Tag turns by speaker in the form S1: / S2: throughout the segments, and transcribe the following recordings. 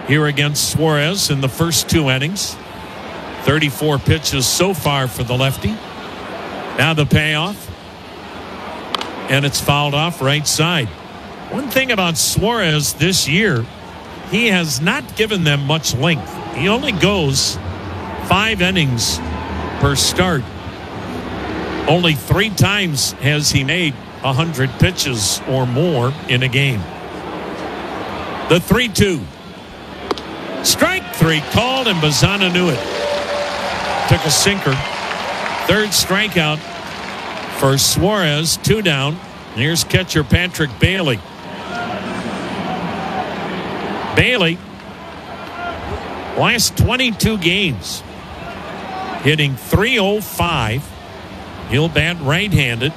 S1: here against Suarez in the first 2 innings. 34 pitches so far for the lefty. Now the payoff. And it's fouled off right side. One thing about Suarez this year, he has not given them much length. He only goes 5 innings per start. Only 3 times has he made 100 pitches or more in a game. The 3-2. Strike 3 called, and Bazzana knew it. Took a sinker. 3rd strikeout for Suarez. 2 down. Here's catcher Patrick Bailey. Bailey, last 22 games, hitting .305. He'll bat right-handed.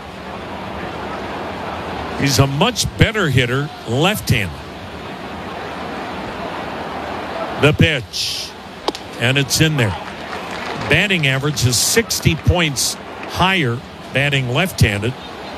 S1: He's a much better hitter left-handed. The pitch, and it's in there. Batting average is 60 points higher batting left-handed.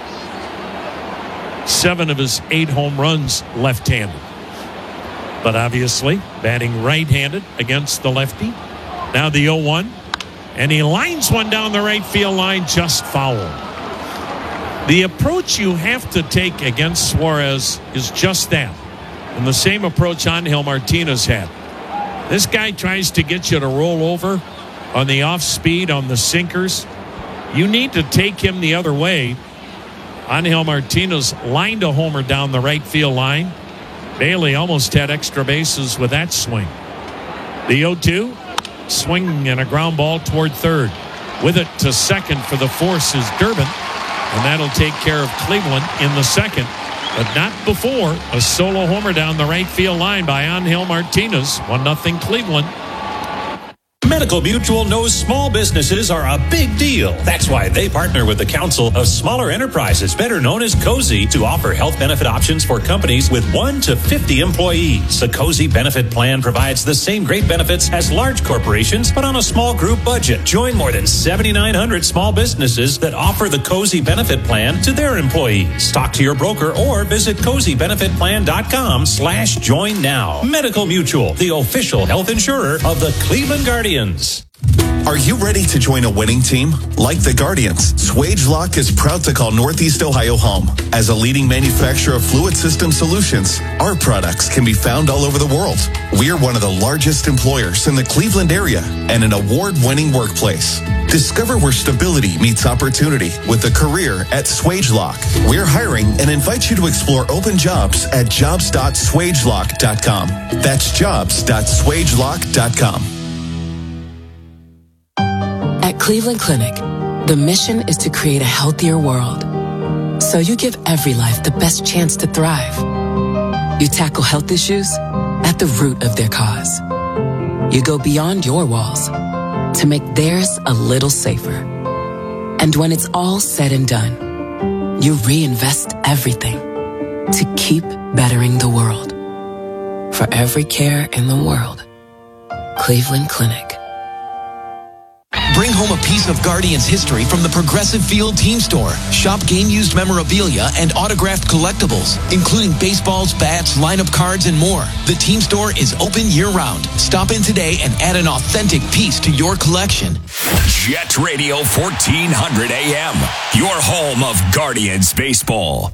S1: 7 of his 8 home runs left-handed. But obviously batting right-handed against the lefty. Now the 0-1, and he lines one down the right field line, just foul. The approach you have to take against Suarez is just that, and the same approach Angel Martinez had. This guy tries to get you to roll over on the off speed, on the sinkers. You need to take him the other way. Angel Martinez lined a homer down the right field line. Bailey almost had extra bases with that swing. The 0-2, swing and a ground ball toward third. With it to second for the force is Durbin, and that'll take care of Cleveland in the second, but not before a solo homer down the right field line by Angel Martinez. 1-0 Cleveland.
S2: Medical Mutual knows small businesses are a big deal. That's why they partner with the Council of Smaller Enterprises, better known as COSI, to offer health benefit options for companies with 1 to 50 employees. The COSI benefit plan provides the same great benefits as large corporations, but on a small group budget. Join more than 7,900 small businesses that offer the COSI benefit plan to their employees. Talk to your broker or visit COSIbenefitplan.com/join now. Medical Mutual, the official health insurer of the Cleveland Guardians.
S3: Are you ready to join a winning team? Like the Guardians, Swagelok is proud to call Northeast Ohio home. As a leading manufacturer of fluid system solutions, our products can be found all over the world. We are one of the largest employers in the Cleveland area and an award-winning workplace. Discover where stability meets opportunity with a career at Swagelok. We're hiring and invite you to explore open jobs at jobs.swagelok.com. That's jobs.swagelok.com.
S4: At Cleveland Clinic, the mission is to create a healthier world. So you give every life the best chance to thrive. You tackle health issues at the root of their cause. You go beyond your walls to make theirs a little safer. And when it's all said and done, you reinvest everything to keep bettering the world. For every care in the world, Cleveland Clinic.
S5: Bring home a piece of Guardians history from the Progressive Field Team Store. Shop game-used memorabilia and autographed collectibles, including baseballs, bats, lineup cards, and more. The Team Store is open year-round. Stop in today and add an authentic piece to your collection.
S6: Jet Radio 1400 AM, your home of Guardians baseball.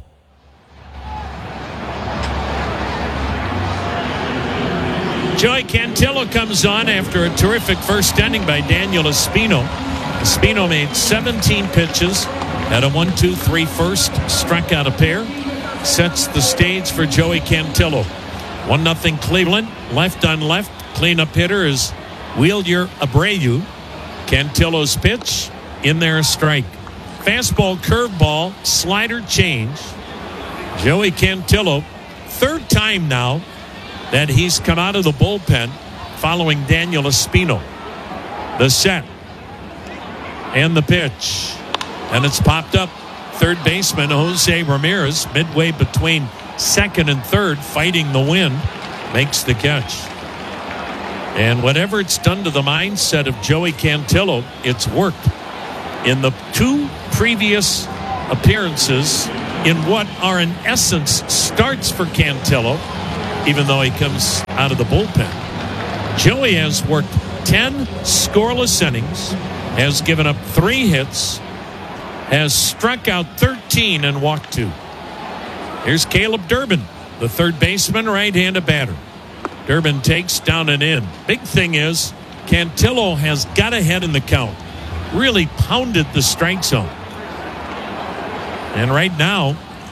S1: Joey Cantillo comes on after a terrific first inning by Daniel Espino. Espino made 17 pitches, had a 1-2-3 first, struck out a pair, sets the stage for Joey Cantillo. 1-0 Cleveland, left on left. Cleanup hitter is Wheeler Abreu. Cantillo's pitch, in there a strike. Fastball, curveball, slider change. Joey Cantillo, 3rd time now that he's come out of the bullpen following Daniel Espino. The set and the pitch, and it's popped up. Third baseman Jose Ramirez, midway between second and third, fighting the wind, makes the catch. And whatever it's done to the mindset of Joey Cantillo, it's worked. In the 2 previous appearances in what are in essence starts for Cantillo, even though he comes out of the bullpen. Joey has worked 10 scoreless innings, has given up 3 hits, has struck out 13 and walked 2. Here's Caleb Durbin, the third baseman, right-handed batter. Durbin takes down and in. Big thing is, Cantillo has got ahead in the count. Really pounded the strike zone. And right now,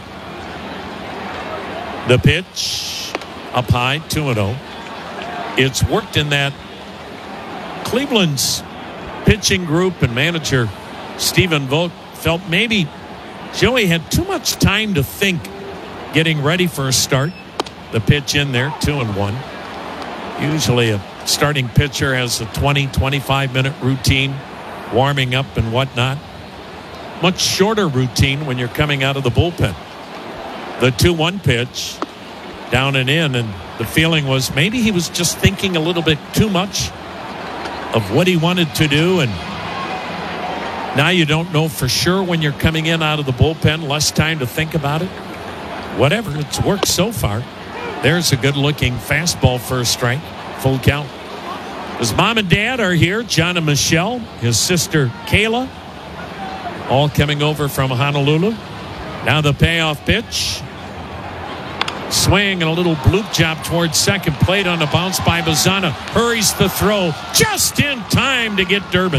S1: the pitch up high, 2-0. It's worked in that Cleveland's pitching group and manager Stephen Vogt felt maybe Joey had too much time to think getting ready for a start. The pitch in there, 2-1. Usually a starting pitcher has a 20-25 minute routine, warming up and whatnot. Much shorter routine when you're coming out of the bullpen. The 2-1 pitch, down and in, and the feeling was maybe he was just thinking a little bit too much of what he wanted to do, and now you don't know for sure when you're coming in out of the bullpen, less time to think about it. Whatever, it's worked so far. There's a good-looking fastball for a strike, full count. His mom and dad are here, John and Michelle, his sister Kayla, all coming over from Honolulu. Now the payoff pitch. Swing and a little bloop job towards second. Played on a bounce by Bazzana. Hurries the throw just in time to get Durbin.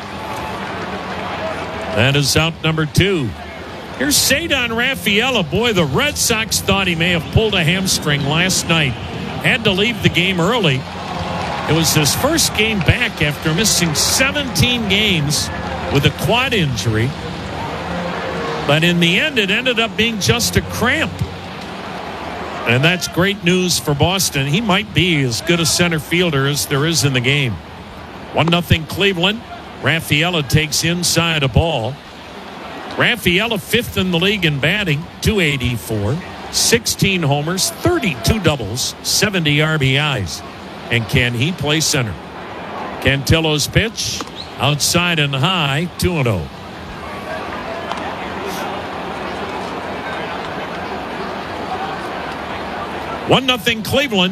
S1: That is out number 2. Here's Ceddanne Rafaela. Boy, the Red Sox thought he may have pulled a hamstring last night. Had to leave the game early. It was his first game back after missing 17 games with a quad injury. But in the end, it ended up being just a cramp. And that's great news for Boston. He might be as good a center fielder as there is in the game. 1-0 Cleveland. Rafaela takes inside a ball. Rafaela 5th in the league in batting, 284, 16 homers, 32 doubles, 70 RBIs. And can he play center? Cantillo's pitch, outside and high, 2-0. One 1-0 Cleveland.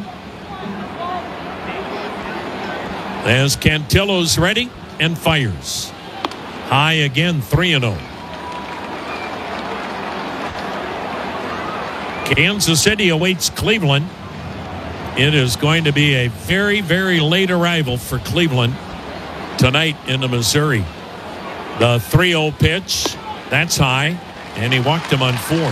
S1: As Cantillo's ready and fires. High again, 3-0. Kansas City awaits Cleveland. It is going to be a very, very late arrival for Cleveland tonight into Missouri. The 3-0 pitch, that's high, and he walked him on 4.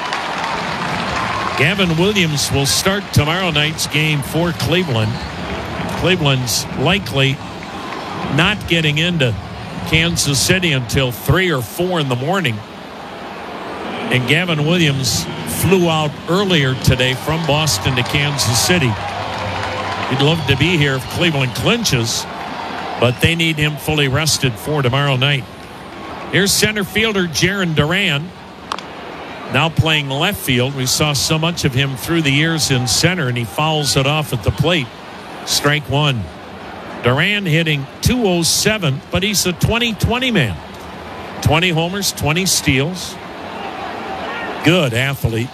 S1: Gavin Williams will start tomorrow night's game for Cleveland. Cleveland's likely not getting into Kansas City until 3 or 4 in the morning. And Gavin Williams flew out earlier today from Boston to Kansas City. He'd love to be here if Cleveland clinches, but they need him fully rested for tomorrow night. Here's center fielder Jarren Duran, now playing left field. We saw so much of him through the years in center, and he fouls it off at the plate. Strike 1. Duran hitting .207, but he's a 20-20 man. 20 homers, 20 steals. Good athlete.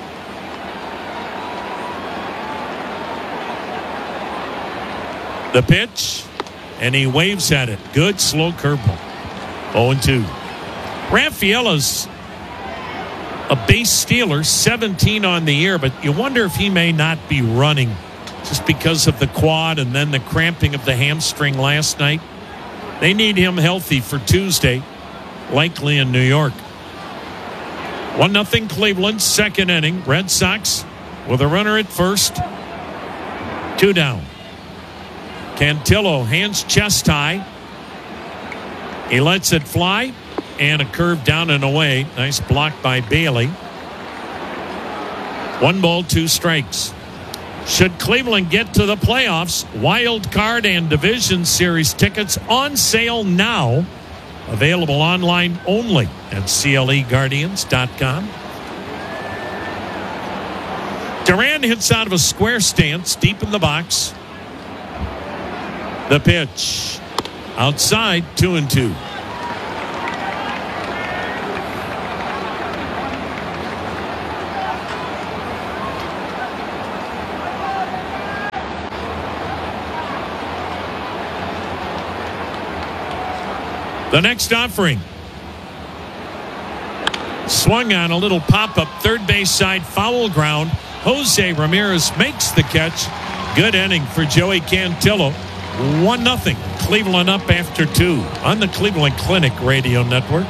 S1: The pitch, and he waves at it. Good slow curveball. 0-2. Rafaela's a base stealer, 17 on the year, but you wonder if he may not be running just because of the quad and then the cramping of the hamstring last night. They need him healthy for Tuesday, likely in New York. 1-0 Cleveland, second inning. Red Sox with a runner at first. 2 down. Cantillo hands chest high. He lets it fly, and a curve down and away. Nice block by Bailey. 1 ball, 2 strikes. Should Cleveland get to the playoffs, wild card and division series tickets on sale now. Available online only at CLEGuardians.com. Duran hits out of a square stance deep in the box. The pitch. Outside, 2-2. The next offering. Swung on a little pop-up third base side foul ground. Jose Ramirez makes the catch. Good inning for Joey Cantillo. 1-0. Cleveland up after 2 on the Cleveland Clinic Radio Network.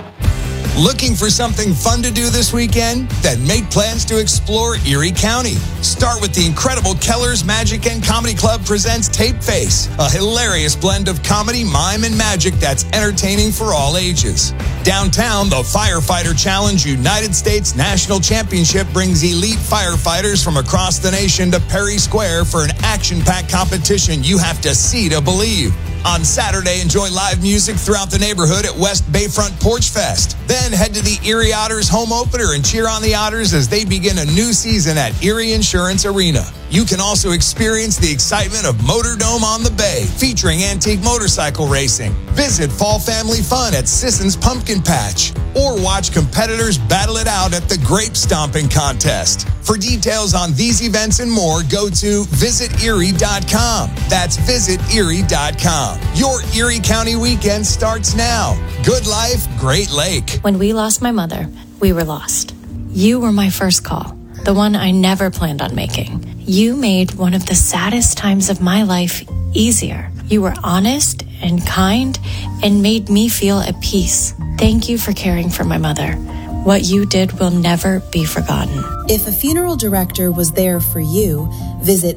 S7: Looking for something fun to do this weekend? Then make plans to explore Erie County. Start with the incredible Keller's Magic and Comedy Club presents Tape Face, a hilarious blend of comedy, mime, and magic that's entertaining for all ages. Downtown, the Firefighter Challenge United States National Championship brings elite firefighters from across the nation to Perry Square for an action-packed competition you have to see to believe. On Saturday, enjoy live music throughout the neighborhood at West Bayfront Porch Fest. Then head to the Erie Otters home opener and cheer on the Otters as they begin a new season at Erie Insurance Arena. You can also experience the excitement of Motordome on the Bay, featuring antique motorcycle racing. Visit Fall Family Fun at Sisson's Pumpkin Patch, or watch competitors battle it out at the Grape Stomping Contest. For details on these events and more, go to visiterie.com. That's visiterie.com. Your Erie County weekend starts now. Good life, great lake.
S8: When we lost my mother, we were lost. You were my first call, the one I never planned on making. You made one of the saddest times of my life easier. You were honest and kind and made me feel at peace. Thank you for caring for my mother. What you did will never be forgotten.
S9: If a funeral director was there for you, visit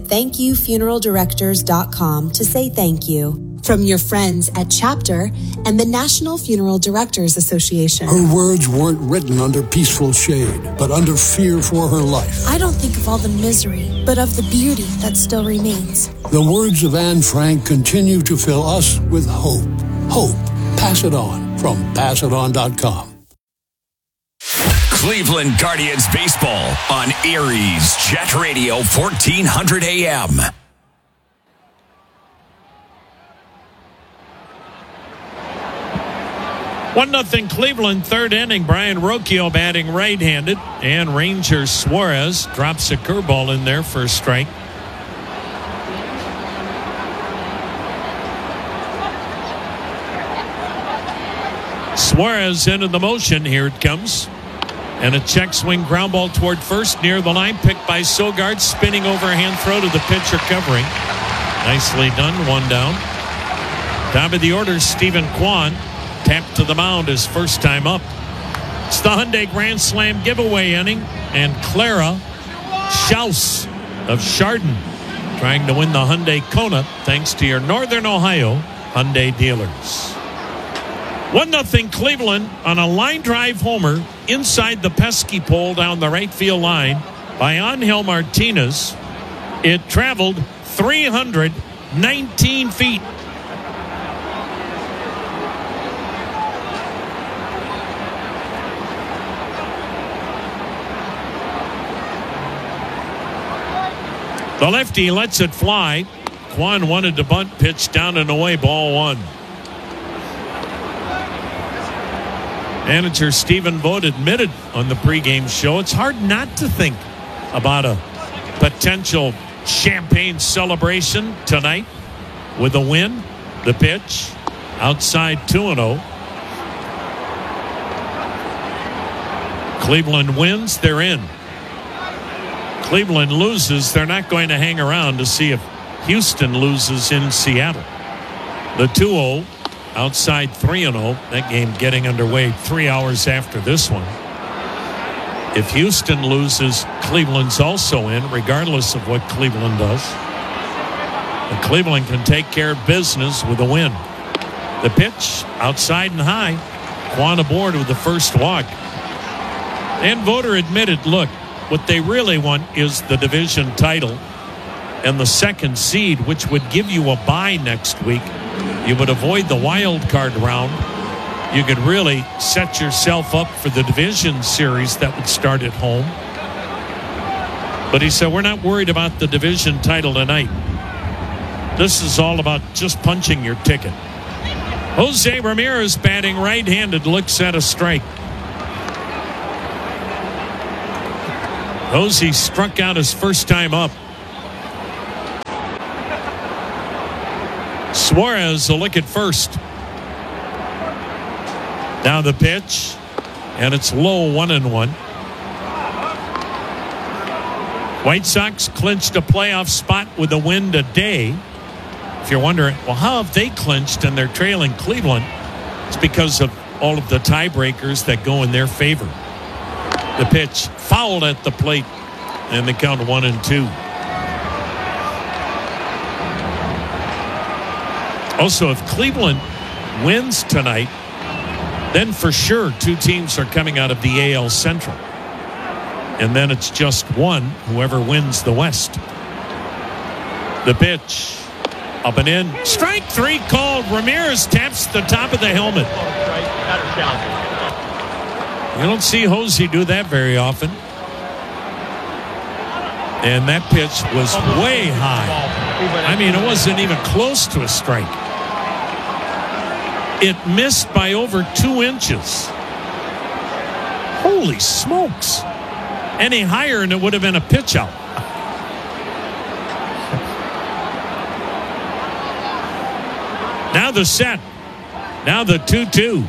S9: thankyoufuneraldirectors.com to say thank you. From your friends at Chapter and the National Funeral Directors Association.
S10: Her words weren't written under peaceful shade, but under fear for her life.
S11: I don't think of all the misery, but of the beauty that still remains.
S10: The words of Anne Frank continue to fill us with hope. Hope. Pass it on from passiton.com.
S6: Cleveland Guardians baseball on Erie's Jet Radio 1400 AM.
S1: One 0 Cleveland, third inning. Brian Rocchio batting right-handed, and Ranger Suarez drops a curveball in there for a strike. Suarez into the motion. Here it comes. And a check swing ground ball toward first near the line. Picked by Sogard. Spinning overhand throw to the pitcher covering. Nicely done. One down. Top of the order, Stephen Kwan. Tapped to the mound his first time up. It's the Hyundai Grand Slam giveaway inning. And Clara Schaus of Chardon trying to win the Hyundai Kona thanks to your Northern Ohio Hyundai dealers. 1-0 Cleveland on a line drive homer inside the pesky pole down the right field line by Angel Martinez. It traveled 319 feet. The lefty lets it fly. Kwan wanted to bunt, pitch down and away, ball one. Manager Stephen Vogt admitted on the pregame show it's hard not to think about a potential champagne celebration tonight with a win. The pitch outside 2-0. Cleveland wins, they're in. Cleveland loses, they're not going to hang around to see if Houston loses in Seattle. The 2-0 outside 3-0. That game getting underway 3 hours after this one. If Houston loses, Cleveland's also in, regardless of what Cleveland does. And Cleveland can take care of business with a win. The pitch outside and high. Kwan aboard with the first walk. And Voter admitted, look, what they really want is the division title and the second seed, which would give you a bye next week. You would avoid the wild card round. You could really set yourself up for the division series that would start at home. But he said, we're not worried about the division title tonight. This is all about just punching your ticket. Jose Ramirez batting right-handed, looks at a strike. Jose struck out his first time up. Suarez will look at first. Now the pitch, and it's low, 1-1. White Sox clinched a playoff spot with a win today. If you're wondering, well, how have they clinched and they're trailing Cleveland? It's because of all of the tiebreakers that go in their favor. The pitch fouled at the plate, and they count 1-2. Also, if Cleveland wins tonight, then for sure 2 teams are coming out of the AL Central. And then it's just one, whoever wins the West. The pitch, up and in. Strike 3 called. Ramirez taps the top of the helmet. You don't see Jose do that very often. And that pitch was way high. I mean, it wasn't even close to a strike. It missed by over 2 inches. Holy smokes. Any higher and it would have been a pitch out. Now the set. Now the 2-2.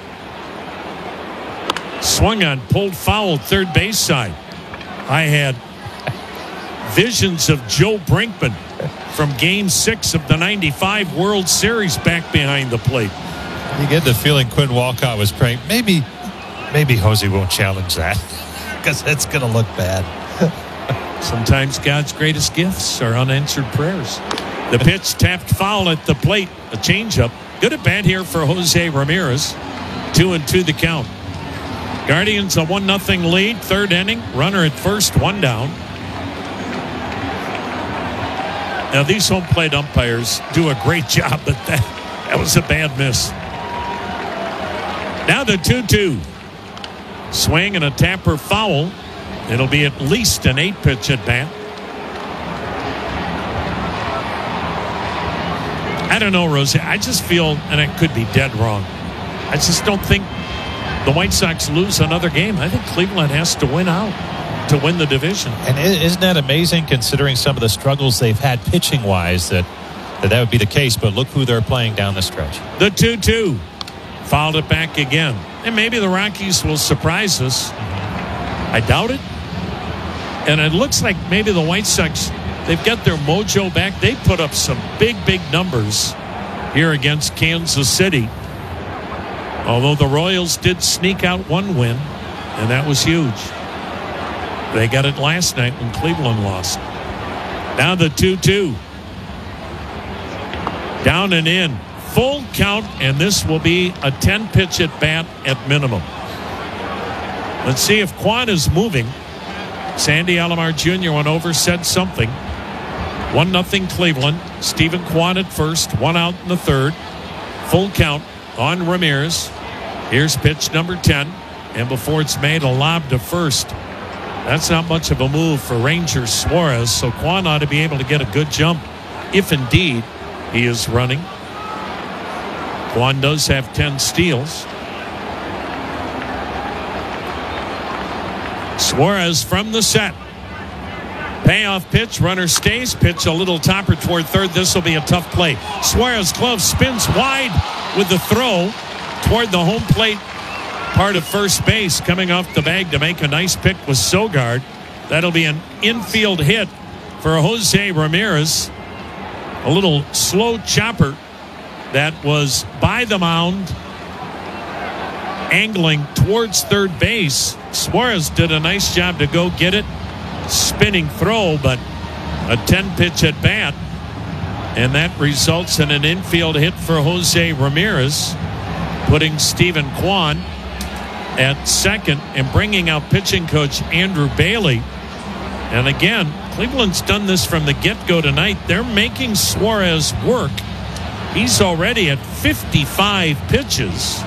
S1: Swung on, pulled foul, third base side. I had visions of Joe Brinkman from Game 6 of the '95 World Series back behind the plate.
S12: You get the feeling Quinn Walcott was praying, maybe Jose won't challenge that because it's going to look bad.
S1: Sometimes God's greatest gifts are unanswered prayers. The pitch tapped foul at the plate. A changeup. Good at bat here for Jose Ramirez. 2-2 the count. Guardians a 1-0 lead. Third inning. Runner at first. 1 down. Now these home plate umpires do a great job, but that was a bad miss. Now the 2-2. Swing and a tapper foul. It'll be at least an 8-pitch at bat. I don't know, Rosie. I just feel, and I could be dead wrong, I just don't think the White Sox lose another game. I think Cleveland has to win out to win the division.
S12: And isn't that amazing considering some of the struggles they've had pitching-wise that would be the case, but look who they're playing down the stretch.
S1: The 2-2. Fouled it back again. And maybe the Rockies will surprise us. I doubt it. And it looks like maybe the White Sox, they've got their mojo back. They put up some big numbers here against Kansas City. Although the Royals did sneak out 1 win, and that was huge. They got it last night when Cleveland lost. Now the 2-2. Down and in. Full count, and this will be a 10-pitch at bat at minimum. Let's see if Kwan is moving. Sandy Alomar Jr. went over, said something. 1-0 Cleveland. Stephen Kwan at first, 1 out in the third. Full count on Ramirez. Here's pitch number 10. And before it's made, a lob to first. That's not much of a move for Ranger Suarez, so Kwan ought to be able to get a good jump if indeed he is running. Kwan does have 10 steals. Suarez from the set. Payoff pitch. Runner stays. Pitch a little topper toward third. This will be a tough play. Suarez glove spins wide with the throw toward the home plate part of first base. Coming off the bag to make a nice pick was Sogard. That'll be an infield hit for Jose Ramirez. A little slow chopper that was by the mound, angling towards third base. Suarez did a nice job to go get it. Spinning throw, but a 10-pitch at bat. And that results in an infield hit for Jose Ramirez, putting Stephen Kwan at second and bringing out pitching coach Andrew Bailey. And again, Cleveland's done this from the get-go tonight. They're making Suarez work. He's already at 55 pitches.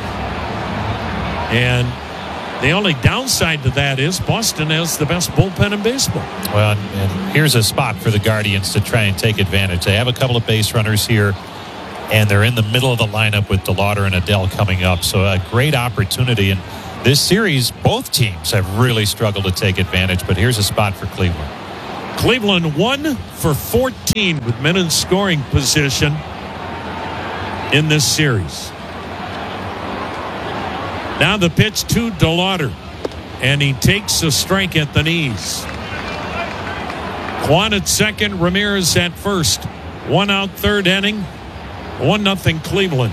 S1: And the only downside to that is Boston has the best bullpen in baseball.
S12: Well, and here's a spot for the Guardians to try and take advantage. They have a couple of base runners here, and they're in the middle of the lineup with DeLauder and Adell coming up. So a great opportunity. And this series, both teams have really struggled to take advantage, but here's a spot for Cleveland.
S1: Cleveland 1 for 14 with men in scoring position in this series. Now the pitch to DeLauder, and he takes a strike at the knees. Kwan at second, Ramirez at first. 1 out, third inning. 1-0 Cleveland.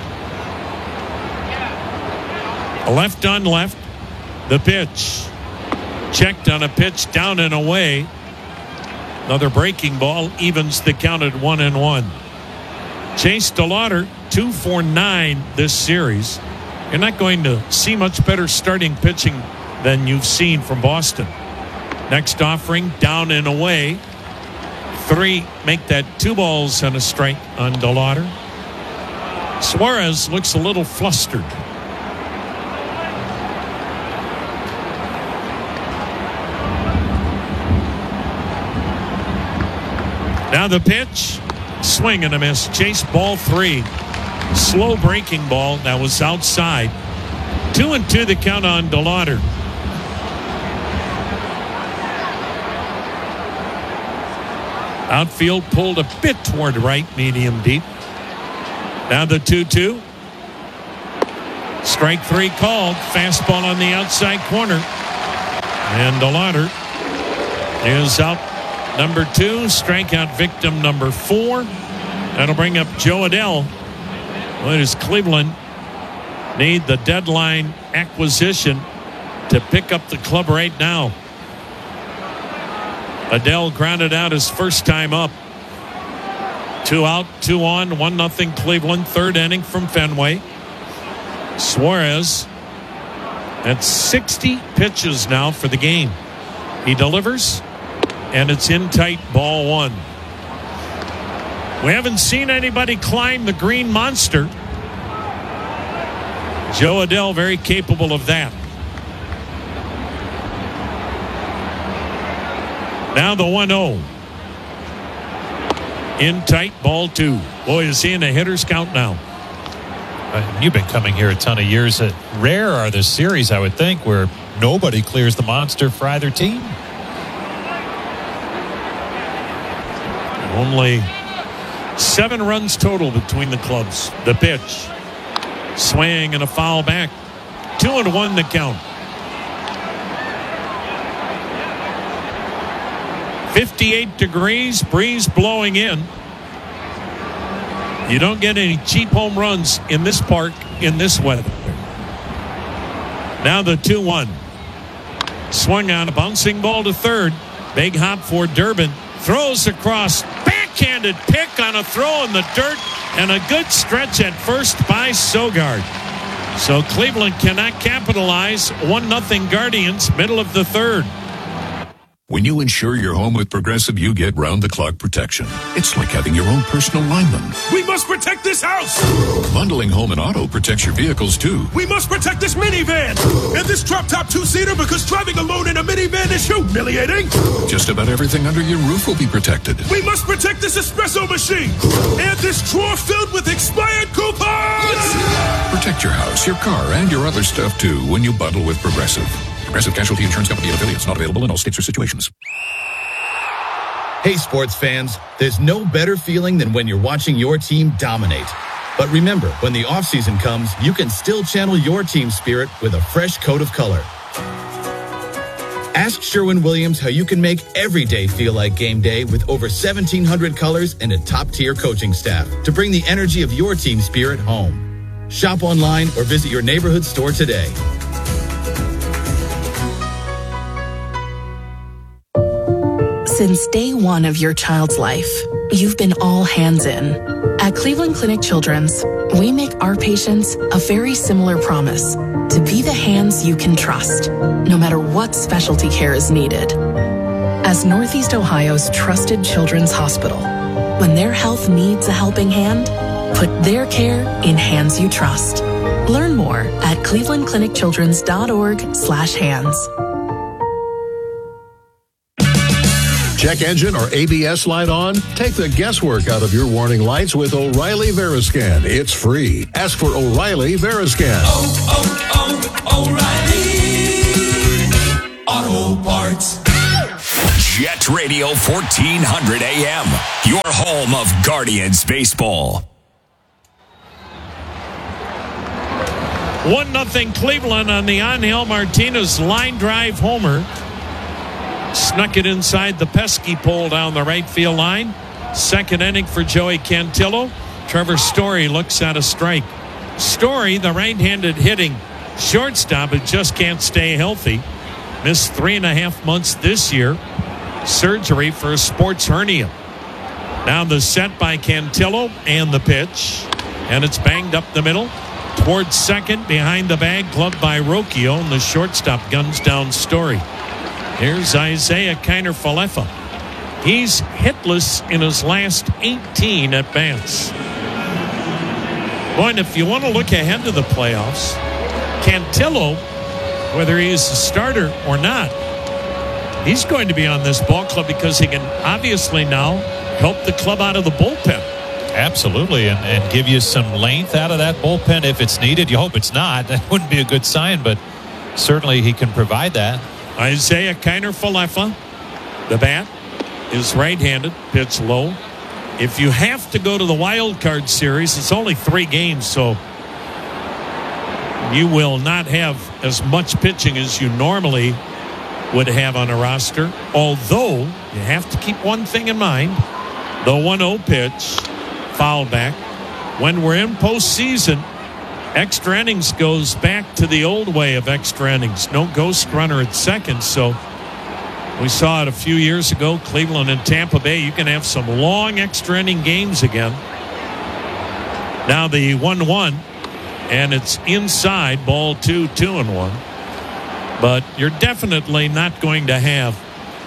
S1: Left on left. The pitch. Checked on a pitch down and away. Another breaking ball evens the count at 1-1. Chase DeLauder, 2 for 9 this series. You're not going to see much better starting pitching than you've seen from Boston. Next offering, down and away. 3 make that 2 balls and a strike on DeLauder. Suarez looks a little flustered. Now the pitch, swing and a miss. Chase, ball 3. Slow breaking ball that was outside. 2-2 the count on DeLauder. Outfield pulled a bit toward right, medium deep. Now the 2-2. Strike 3 called. Fastball on the outside corner. And DeLauder is out. Number 2, strikeout victim number 4. That'll bring up Joe Adell. What does Cleveland need the deadline acquisition to pick up the club right now? Adell grounded out his first time up. 2 out, 2 on, 1-0 Cleveland. Third inning from Fenway. Suarez at 60 pitches now for the game. He delivers. And it's in tight, ball 1. We haven't seen anybody climb the green monster. Joe Adell very capable of that. Now the 1-0. In tight, ball 2. Boy, is he in a hitter's count now.
S12: You've been coming here a ton of years. Rare are the series, I would think, where nobody clears the monster for either team.
S1: Only 7 runs total between the clubs. The pitch. Swing and a foul back. 2-1 the count. 58 degrees, breeze blowing in. You don't get any cheap home runs in this park in this weather. Now the 2-1. Swung on a bouncing ball to third. Big hop for Durbin. Throws across, backhanded pick on a throw in the dirt, and a good stretch at first by Sogard. So Cleveland cannot capitalize. 1-0 Guardians, middle of the third.
S13: When you insure your home with Progressive, you get round-the-clock protection. It's like having your own personal lineman.
S14: We must protect this house!
S13: Bundling home and auto protects your vehicles, too.
S14: We must protect this minivan! And this drop-top 2-seater, because driving alone in a minivan is humiliating!
S13: Just about everything under your roof will be protected.
S14: We must protect this espresso machine! And this drawer filled with expired coupons!
S13: Protect your house, your car, and your other stuff, too, when you bundle with Progressive. Progressive Casualty Insurance Company and affiliates, not available in all states or situations.
S15: Hey, sports fans, there's no better feeling than when you're watching your team dominate. But remember, when the offseason comes, you can still channel your team spirit with a fresh coat of color. Ask Sherwin-Williams how you can make every day feel like game day with over 1,700 colors and a top-tier coaching staff to bring the energy of your team spirit home. Shop online or visit your neighborhood store today.
S16: Since day one of your child's life, you've been all hands in. At Cleveland Clinic Children's, we make our patients a very similar promise to be the hands you can trust, no matter what specialty care is needed. As Northeast Ohio's trusted children's hospital, when their health needs a helping hand, put their care in hands you trust. Learn more at clevelandclinicchildrens.org/hands.
S17: Check engine or ABS light on? Take the guesswork out of your warning lights with O'Reilly Veriscan. It's free. Ask for O'Reilly Veriscan.
S6: O'Reilly Auto Parts. Jet Radio 1400 AM, your home of Guardians baseball.
S1: 1-0 Cleveland on the Angel Martinez line drive homer. Snuck it inside the pesky pole down the right field line. Second inning for Joey Cantillo. Trevor Story looks at a strike. Story, the right-handed hitting shortstop, who just can't stay healthy. Missed 3.5 months this year. Surgery for a sports hernia. Now the set by Cantillo and the pitch. And it's banged up the middle. Towards second, behind the bag, gloved by Rocchio, and the shortstop guns down Story. Here's Isaiah Kiner-Falefa. He's hitless in his last 18 at-bats. Boy, and if you want to look ahead to the playoffs, Cantillo, whether he is a starter or not, he's going to be on this ball club because he can obviously now help the club out of the bullpen.
S12: Absolutely, and give you some length out of that bullpen if it's needed. You hope it's not. That wouldn't be a good sign, but certainly he can provide that.
S1: Isaiah Kiner-Falefa, the bat, is right-handed, pitch low. If you have to go to the wild card series, it's only 3 games, so you will not have as much pitching as you normally would have on a roster. Although, you have to keep one thing in mind. The 1-0 pitch, foul back. When we're in postseason, extra innings goes back to the old way of extra innings. No ghost runner at second. So we saw it a few years ago, Cleveland and Tampa Bay. You can have some long extra inning games again. Now the 1-1, and it's inside, ball 2, 2-1. But you're definitely not going to have,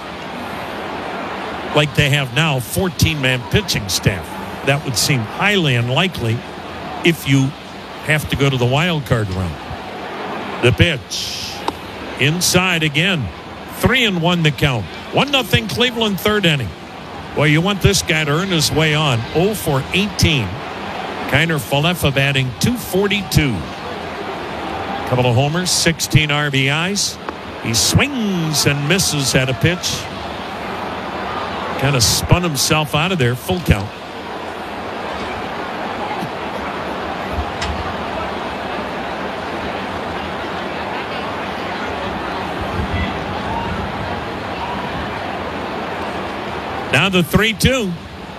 S1: like they have now, 14-man pitching staff. That would seem highly unlikely if you have to go to the wild card round. The pitch. Inside again. 3-1 the count. 1-0 Cleveland, third inning. Well, you want this guy to earn his way on. 0 for 18. Kiner-Falefa batting .242. Couple of homers, 16 RBIs. He swings and misses at a pitch. Kind of spun himself out of there. Full count. Now the 3-2.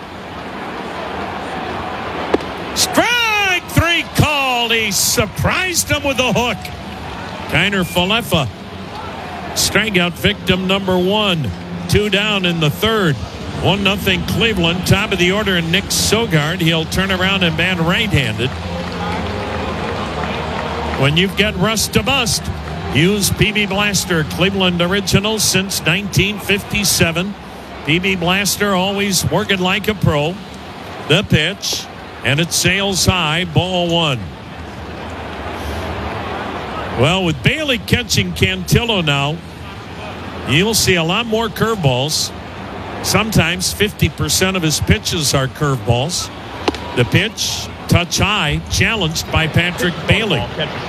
S1: Strike 3 called. He surprised him with a hook. Kiner-Falefa, strikeout victim number 1. 2 down in the third. 1-0 Cleveland. Top of the order, and Nick Sogard. He'll turn around and bat right-handed. When you've got rust to bust, use PB Blaster. Cleveland original since 1957. PB Blaster always working like a pro. The pitch, and it sails high, ball 1. Well, with Bailey catching Cantillo now, you'll see a lot more curveballs. Sometimes 50% of his pitches are curveballs. The pitch, touch high, challenged by Patrick Bailey.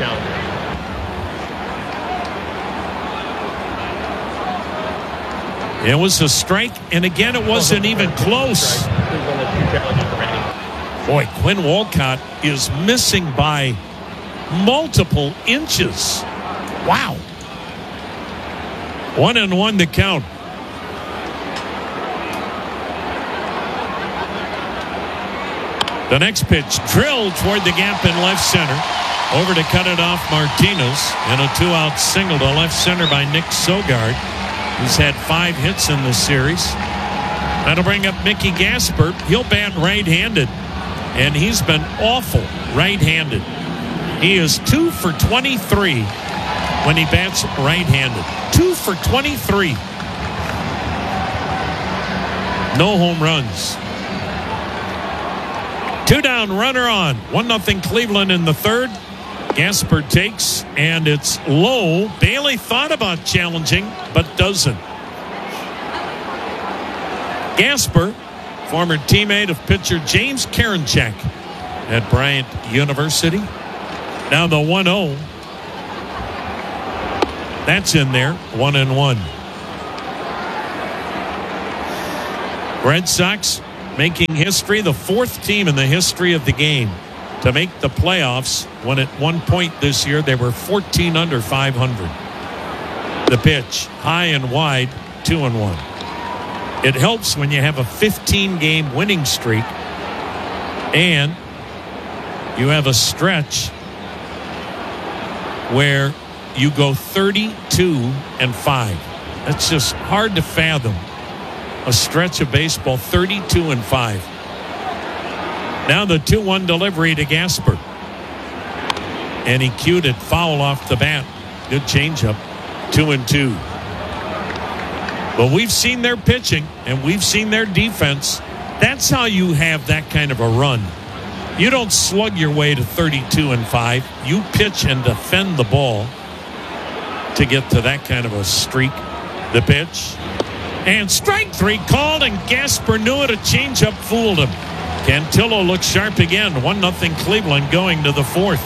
S1: It was a strike, and again, it wasn't even close. Boy, Quinn Walcott is missing by multiple inches. Wow. 1-1 the count. The next pitch drilled toward the gap in left center. Over to cut it off Martinez, and a 2-out single to left center by Nick Sogard. He's had 5 hits in this series. That'll bring up Mickey Gasper. He'll bat right-handed, and he's been awful right-handed. He is 2 for 23 when he bats right-handed. 2 for 23. No home runs. 2 down, runner on. 1-0 Cleveland in the third. Gasper takes, and it's low. Bailey thought about challenging, but doesn't. Gasper, former teammate of pitcher James Karinchak at Bryant University. Now the 1-0. That's in there, 1-1. Red Sox making history, the 4th team in the history of the game to make the playoffs when at one point this year they were 14 under 500. The pitch, high and wide, 2-1. It helps when you have a 15-game winning streak and you have a stretch where you go 32-5. That's just hard to fathom. A stretch of baseball, 32-5. Now the 2-1 delivery to Gasper. And he cued it foul off the bat. Good changeup. 2-2. But we've seen their pitching and we've seen their defense. That's how you have that kind of a run. You don't slug your way to 32-5. You pitch and defend the ball to get to that kind of a streak. The pitch. And strike three called, and Gasper knew it. A changeup fooled him. Cantillo looks sharp again. 1-0 Cleveland going to the fourth.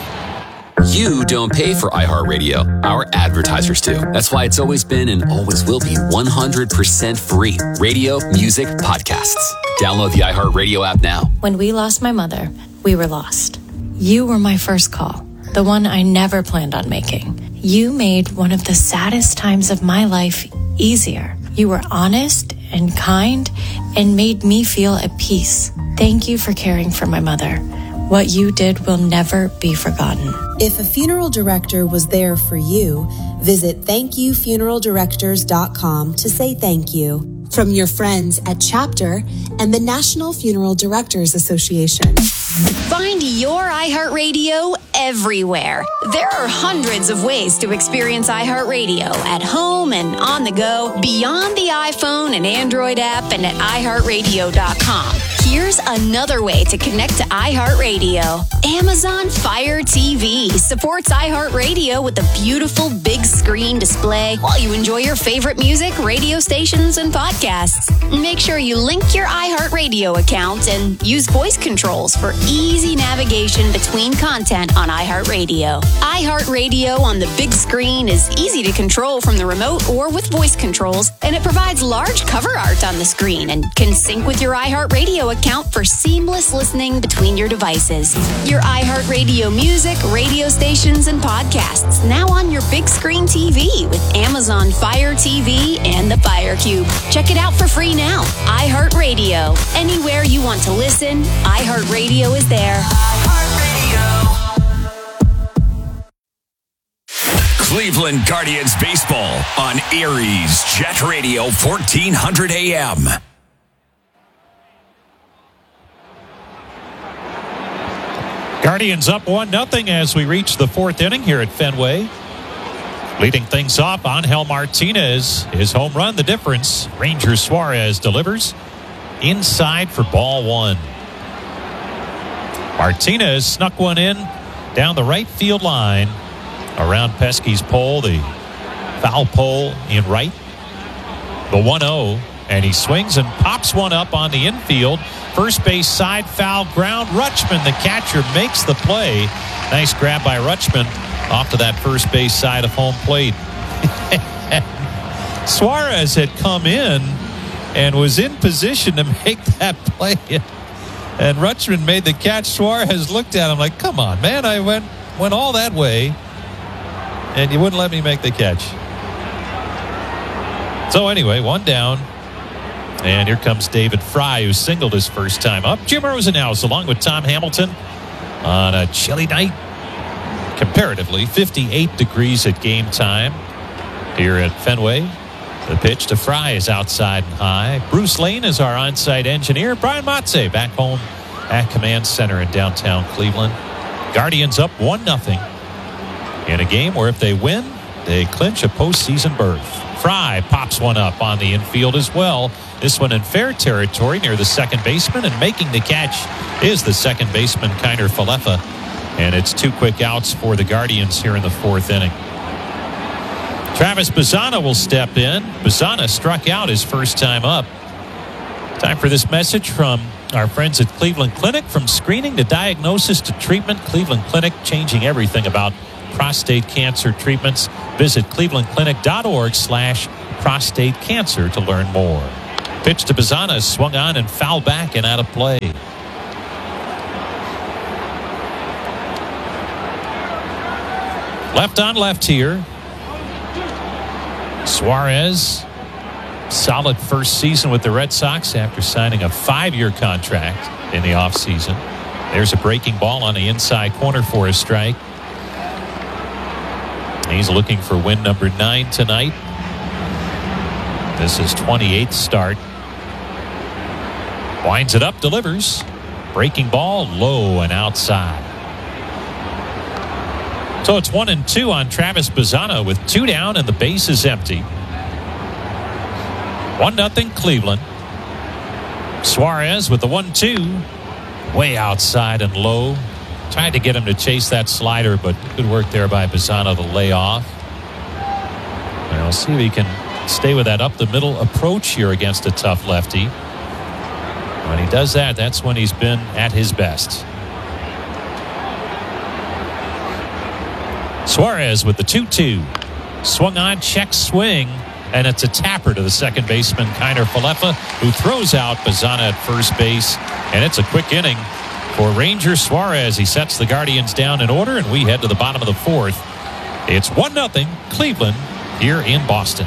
S18: You don't pay for iHeartRadio. Our advertisers do. That's why it's always been and always will be 100% free. Radio, music, podcasts. Download the iHeartRadio app now.
S8: When we lost my mother, we were lost. You were my first call, the one I never planned on making. You made one of the saddest times of my life easier. You were honest and kind and made me feel at peace. Thank you for caring for my mother. What you did will never be forgotten.
S9: If a funeral director was there for you, visit thankyoufuneraldirectors.com to say thank you. From your friends at Chapter and the National Funeral Directors Association.
S19: Find your iHeartRadio everywhere. There are hundreds of ways to experience iHeartRadio at home and on the go, beyond the iPhone and Android app, and at iHeartRadio.com. Here's another way to connect to iHeartRadio. Amazon Fire TV supports iHeartRadio with a beautiful big screen display while you enjoy your favorite music, radio stations, and podcasts. Make sure you link your iHeartRadio account and use voice controls for easy navigation between content on iHeartRadio. iHeartRadio on the big screen is easy to control from the remote or with voice controls, and it provides large cover art on the screen and can sync with your iHeartRadio account for seamless listening between your devices. Your iHeartRadio music, radio stations, and podcasts now on your big screen TV with Amazon Fire TV and the Fire Cube. Check it out for free now. iHeartRadio. Anywhere you want to listen, iHeartRadio is there.
S6: Cleveland Guardians baseball on Erie's Jet Radio 1400 AM.
S12: Guardians up 1-0 as we reach the fourth inning here at Fenway. Leading things off, Angel Martinez. His home run, the difference. Ranger Suarez delivers inside for ball one. Martinez snuck one in down the right field line around Pesky's pole, the foul pole in right. The 1-0, and he swings and pops one up on the infield. First base side, foul ground. Rutschman, the catcher, makes the play. Nice grab by Rutschman off to that first base side of home plate. Suarez had come in and was in position to make that play. And Rutschman made the catch. Suarez looked at him like, come on, man. I went all that way, and you wouldn't let me make the catch. So anyway, one down. And here comes David Fry, who singled his first time up. Jim Rosenhaus, along with Tom Hamilton, on a chilly night. Comparatively, 58 degrees at game time here at Fenway. The pitch to Fry is outside and high. Bruce Lane is our on-site engineer. Brian Matze back home at Command Center in downtown Cleveland. Guardians up 1-0 in a game where if they win, they clinch a postseason berth. Fry pops one up on the infield as well. This one in fair territory near the second baseman, and making the catch is the second baseman, Kiner Falefa. And it's two quick outs for the Guardians here in the fourth inning. Travis Bazzana will step in. Bazzana struck out his first time up. Time for this message from our friends at Cleveland Clinic. From screening to diagnosis to treatment, Cleveland Clinic, changing everything about prostate cancer treatments. Visit clevelandclinic.org/prostate cancer to learn more. Pitch to Bazzana, swung on and fouled back and out of play. Left on left here. Suarez, solid first season with the Red Sox after signing a 5-year contract in the offseason. There's a breaking ball on the inside corner for a strike. He's looking for win number 9 tonight. This is 28th start. Winds it up, delivers. Breaking ball, low and outside. So it's 1-2 on Travis Bazzana with 2 down and the base is empty. 1-0 Cleveland. Suarez with the 1-2. Way outside and low. Tried to get him to chase that slider, but good work there by Bazzana to lay off. And we'll see if he can stay with that up the middle approach here against a tough lefty. When he does that, that's when he's been at his best. Suarez with the 2-2. Swung on, check swing, and it's a tapper to the second baseman, Kiner Falefa, who throws out Bazzana at first base. And it's a quick inning for Ranger Suarez. He sets the Guardians down in order, and we head to the bottom of the 4th. It's 1-0 Cleveland here in Boston.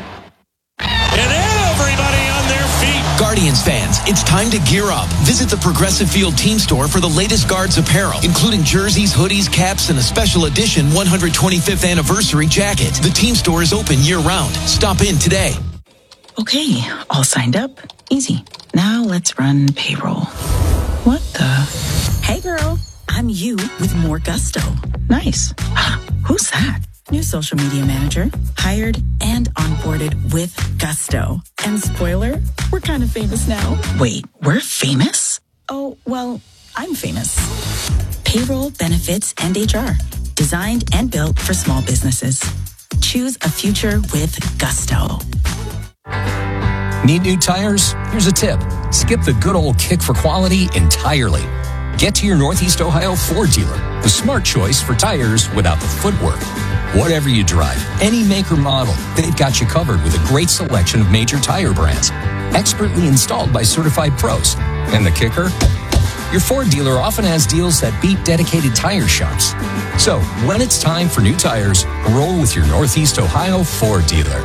S5: Guardians fans, it's time to gear up. Visit the Progressive Field team store for the latest Guards apparel, including jerseys, hoodies, caps, and a special edition 125th anniversary jacket. The team store is open year-round. Stop in today.
S20: Okay, all signed up. Easy. Now let's run payroll. What the? Hey girl, I'm you with more gusto. Nice. Who's that? New social media manager, hired and onboarded with gusto. And spoiler, we're kind of famous now. Wait, we're famous? Oh, well, I'm famous. Payroll, benefits, and HR. Designed and built for small businesses. Choose a future with gusto.
S21: Need new tires? Here's a tip. Skip the good old kick for quality entirely. Get to your Northeast Ohio Ford dealer. The smart choice for tires without the footwork. Whatever you drive, any make or model, they've got you covered with a great selection of major tire brands. Expertly installed by certified pros. And the kicker? Your Ford dealer often has deals that beat dedicated tire shops. So, when it's time for new tires, roll with your Northeast Ohio Ford dealer.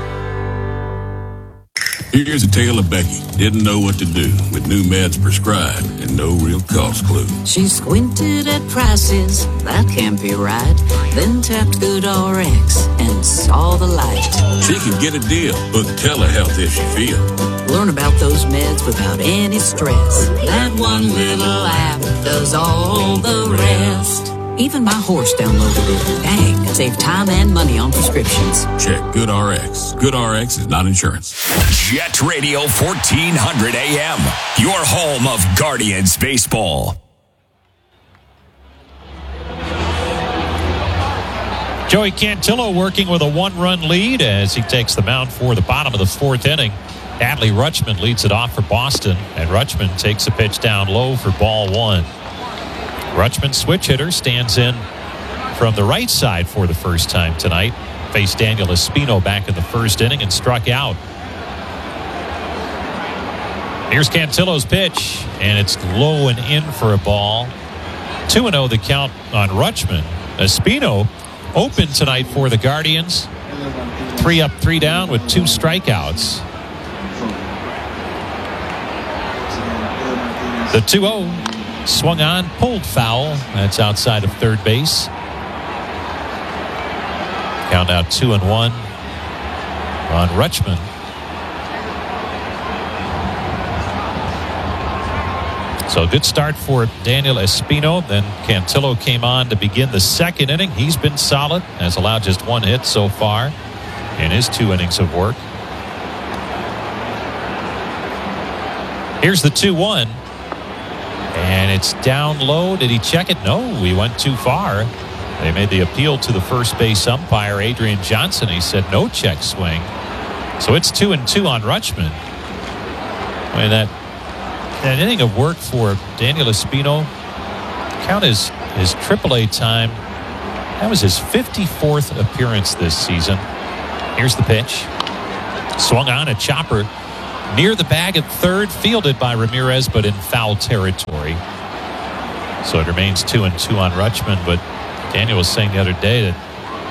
S22: Here's a tale of Becky. Didn't know what to do with new meds prescribed and no real cost clue.
S23: She squinted at prices, that can't be right. Then tapped GoodRx and saw the light.
S22: She can get a deal, book telehealth if she feels.
S23: Learn about those meds without any stress. That one little app does all the rest. Even my horse downloaded it. Dang, save time and money on prescriptions.
S22: Check GoodRx. GoodRx is not insurance.
S6: Jet Radio 1400 AM, your home of Guardians baseball.
S12: Joey Cantillo working with a 1-run lead as he takes the mound for the bottom of the 4th inning. Adley Rutschman leads it off for Boston, and Rutschman takes a pitch down low for ball 1. Rutschman, switch hitter, stands in from the right side for the first time tonight. Faced Daniel Espino back in the first inning and struck out. Here's Cantillo's pitch, and it's low and in for a ball. 2-0 the count on Rutschman. Espino open tonight for the Guardians. 3 up, 3 down with 2 strikeouts. The 2-0. Swung on, pulled foul. That's outside of third base. Count out 2-1 on Rutschman. So a good start for Daniel Espino. Then Cantillo came on to begin the second inning. He's been solid, has allowed just 1 hit so far in his 2 innings of work. Here's the 2-1. And it's down low. Did he check it? No, he went too far. They made the appeal to the first base umpire, Adrian Johnson. He said no check swing. So it's 2-2 on Rutschman. I mean, that inning of work for Daniel Espino, count his AAA time. That was his 54th appearance this season. Here's the pitch. Swung on, a chopper near the bag at third, fielded by Ramirez, but in foul territory. So it remains 2-2 on Rutschman. But Daniel was saying the other day that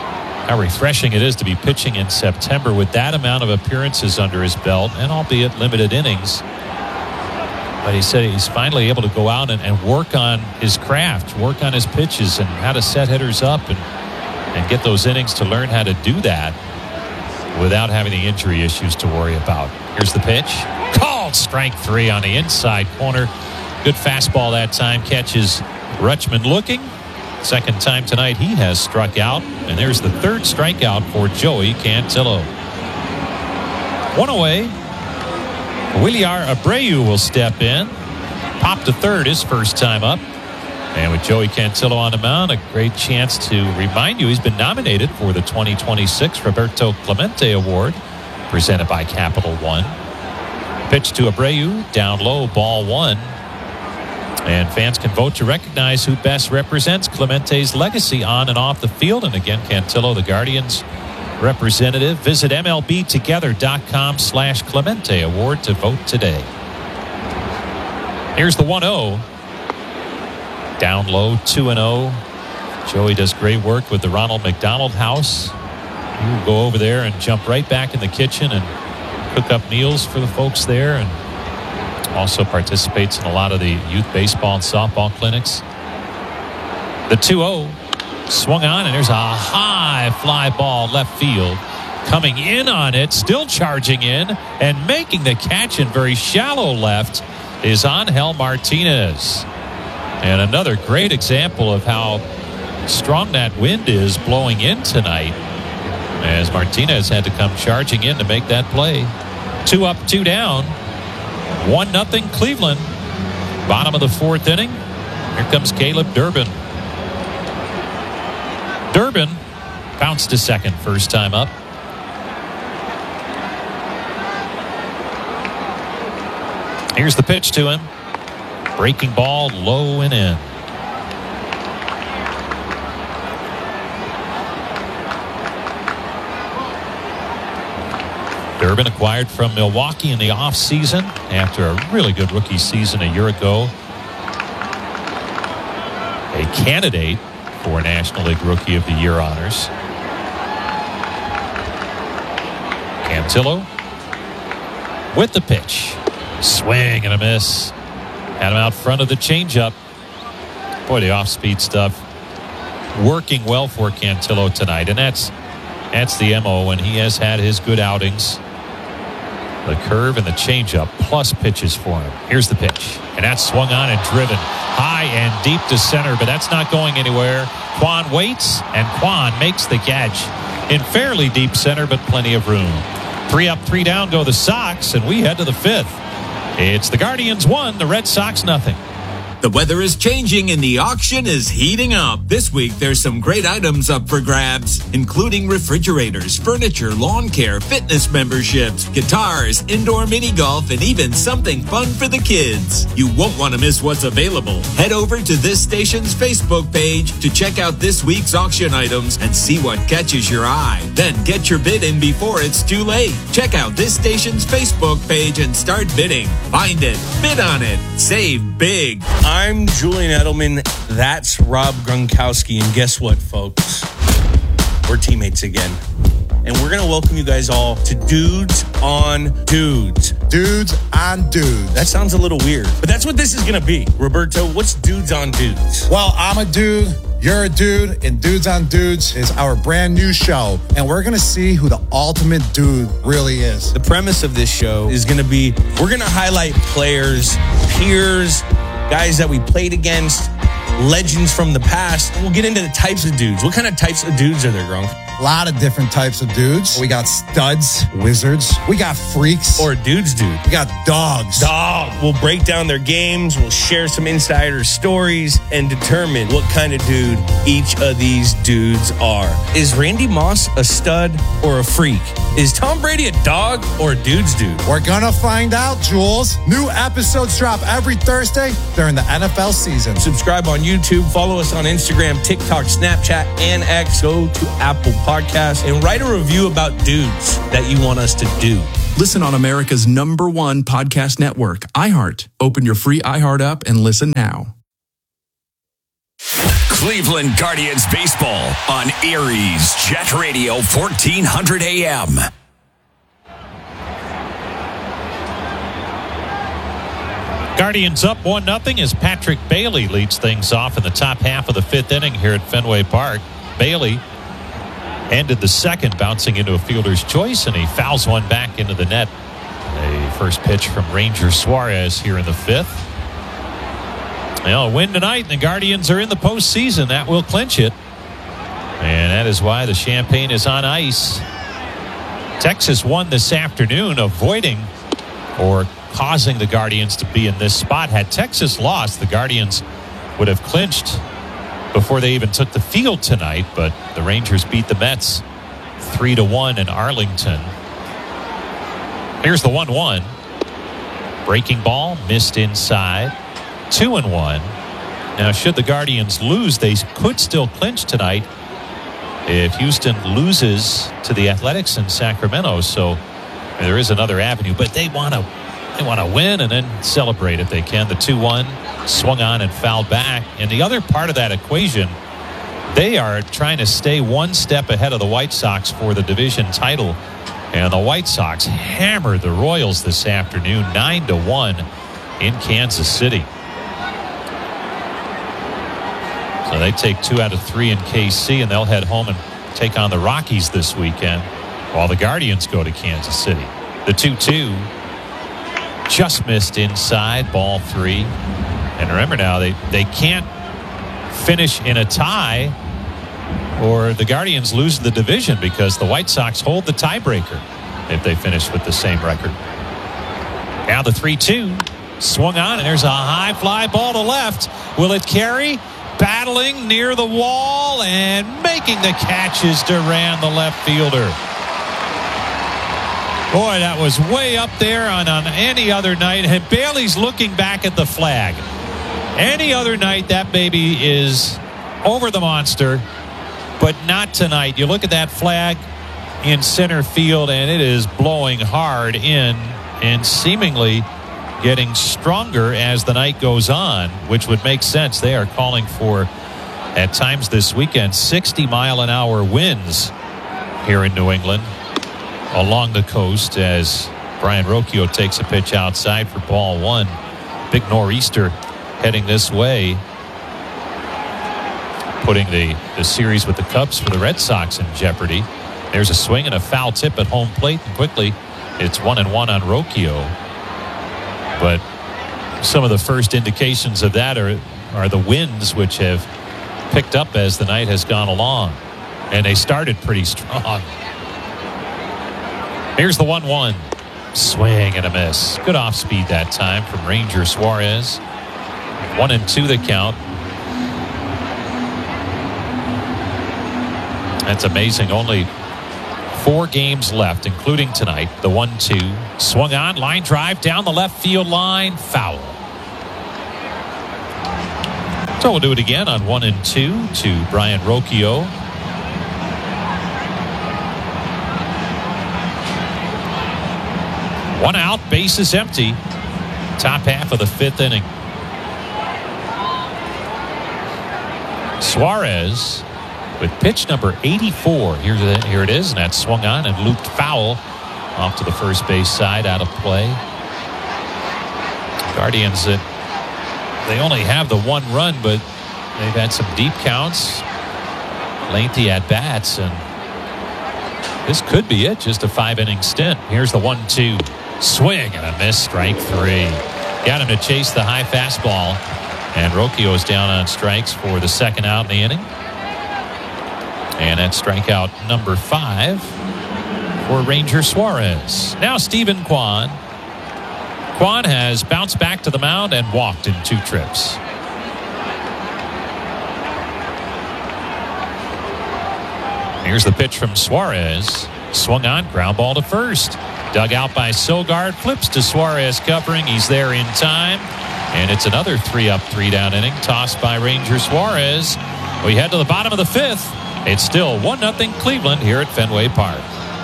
S12: how refreshing it is to be pitching in September with that amount of appearances under his belt, and albeit limited innings. But he said he's finally able to go out and work on his craft, work on his pitches and how to set hitters up and get those innings to learn how to do that without having the injury issues to worry about. Here's the pitch. Called strike 3 on the inside corner. Good fastball that time. Catches Rutschman looking. Second time tonight he has struck out. And there's the third strikeout for Joey Cantillo. One away. Williar Abreu will step in. Pop to third his first time up. And with Joey Cantillo on the mound, a great chance to remind you he's been nominated for the 2026 Roberto Clemente Award presented by Capital One. Pitch to Abreu, down low, ball 1. And fans can vote to recognize who best represents Clemente's legacy on and off the field. And again, Cantillo, the Guardians representative. Visit MLBtogether.com/Clemente Award to vote today. Here's the 1-0. Down low, 2-0. Joey does great work with the Ronald McDonald House. He will go over there and jump right back in the kitchen and cook up meals for the folks there, and also participates in a lot of the youth baseball and softball clinics. The 2-0 swung on, and there's a high fly ball left field. Coming in on it, still charging in, and making the catch in very shallow left is Angel Martinez. And another great example of how strong that wind is blowing in tonight, as Martinez had to come charging in to make that play. 2 up, 2 down. 1-0 Cleveland. Bottom of the 4th inning. Here comes Caleb Durbin. Durbin bounced to second first time up. Here's the pitch to him. Breaking ball low and in. Durbin acquired from Milwaukee in the offseason after a really good rookie season a year ago. A candidate for National League Rookie of the Year honors. Cantillo with the pitch. Swing and a miss. Had him out front of the changeup. Boy, the off-speed stuff working well for Cantillo tonight, and that's the MO when he has had his good outings. The curve and the changeup plus pitches for him. Here's the pitch, and that's swung on and driven high and deep to center, but that's not going anywhere. Kwan waits, and Kwan makes the catch in fairly deep center, but plenty of room. 3 up, 3 down go the Sox, and we head to the 5th. It's the Guardians 1, the Red Sox 0.
S2: The weather is changing and the auction is heating up. This week, there's some great items up for grabs, including refrigerators, furniture, lawn care, fitness memberships, guitars, indoor mini golf, and even something fun for the kids. You won't want to miss what's available. Head over to this station's Facebook page to check out this week's auction items and see what catches your eye. Then get your bid in before it's too late. Check out this station's Facebook page and start bidding. Find it, bid on it, save big.
S3: I'm Julian Edelman. That's Rob Gronkowski. And guess what, folks? We're teammates again. And we're going to welcome you guys all to Dudes on Dudes.
S4: Dudes on Dudes.
S3: That sounds a little weird, but that's what this is going to be. Roberto, what's Dudes on Dudes?
S4: Well, I'm a dude. You're a dude, and Dudes on Dudes is our brand new show, and we're going to see who the ultimate dude really is.
S3: The premise of this show is going to be, we're going to highlight players, peers, guys that we played against, legends from the past. We'll get into the types of dudes. What kind of types of dudes are there, Gronk?
S4: A lot of different types of dudes. We got studs, wizards. We got freaks.
S3: Or dudes.
S4: We got dogs.
S3: We'll break down their games. We'll share some insider stories and determine what kind of dude each of these dudes are. Is Randy Moss a stud or a freak? Is Tom Brady a dog or a dude's dude?
S4: We're gonna find out, Jules. New episodes drop every Thursday during the NFL season.
S3: Subscribe on YouTube. Follow us on Instagram, TikTok, Snapchat, and X. Go to Apple Podcasts and write a review about dudes that you want us to do.
S24: Listen on America's #1 podcast network, iHeart. Open your free iHeart app and listen now.
S6: Cleveland Guardians baseball on Erie's Jet Radio 1400 AM.
S12: Guardians up 1-0 as Patrick Bailey leads things off in the top half of the fifth inning here at Fenway Park. Bailey ended the second, bouncing into a fielder's choice, and he fouls one back into the net. A first pitch from Ranger Suarez here in the fifth. Well, a win tonight, and the Guardians are in the postseason. That will clinch it. And that is why the champagne is on ice. Texas won this afternoon, avoiding or causing the Guardians to be in this spot. Had Texas lost, the Guardians would have clinched before they even took the field tonight, but the Rangers beat the Mets 3-1 in Arlington. Here's the 1-1. Breaking ball, missed inside. 2-1. Now, should the Guardians lose, they could still clinch tonight if Houston loses to the Athletics in Sacramento. So there is another avenue, but they want to win and then celebrate if they can. The 2-1 swung on and fouled back. And the other part of that equation, they are trying to stay one step ahead of the White Sox for the division title. And the White Sox hammered the Royals this afternoon 9-1 in Kansas City. So they take 2 out of 3 in KC, and they'll head home and take on the Rockies this weekend while the Guardians go to Kansas City. The 2-2 just missed inside, ball 3. And remember now, they can't finish in a tie or the Guardians lose the division, because the White Sox hold the tiebreaker if they finish with the same record. Now the 3-2 swung on, and there's a high fly ball to left. Will it carry? Battling near the wall and making the catch is Duran, the left fielder. Boy, that was way up there on any other night. And Bailey's looking back at the flag. Any other night, that baby is over the monster, but not tonight. You look at that flag in center field, and it is blowing hard in and seemingly getting stronger as the night goes on, which would make sense. They are calling for, at times this weekend, 60-mile-an-hour winds here in New England along the coast as Brian Rocchio takes a pitch outside for ball 1. Big nor'easter heading this way, putting the series with the Cubs for the Red Sox in jeopardy. There's a swing and a foul tip at home plate, and quickly it's 1-1 on Rocchio. But some of the first indications of that are the winds, which have picked up as the night has gone along. And they started pretty strong. Here's the 1-1. Swing and a miss. Good off speed that time from Ranger Suarez. 1-2 the count. That's amazing. Only 4 games left, including tonight. The 1-2 swung on, line drive down the left field line, foul. So we'll do it again on 1-2 to Brian Rocchio. One out, bases empty. Top half of the 5th inning. Suarez with pitch number 84. Here it is, and that swung on and looped foul off to the first base side, out of play. Guardians, they only have the 1 run, but they've had some deep counts, lengthy at-bats, and this could be it, just a 5-inning stint. Here's the 1-2. Swing and a miss, strike 3. Got him to chase the high fastball, and Rocchio is down on strikes for the second out in the inning. And that's strikeout number 5 for Ranger Suarez. Now Stephen Kwan. Kwan has bounced back to the mound and walked in 2 trips. Here's the pitch from Suarez. Swung on, ground ball to first. Dug out by Sogard, flips to Suarez covering. He's there in time. And it's another 3-up, 3-down inning tossed by Ranger Suarez. We head to the bottom of the 5th. It's still 1-0 Cleveland here at Fenway Park.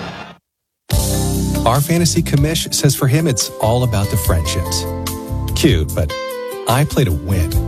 S7: Our fantasy commish says for him it's all about the friendships. Cute, but I play to win.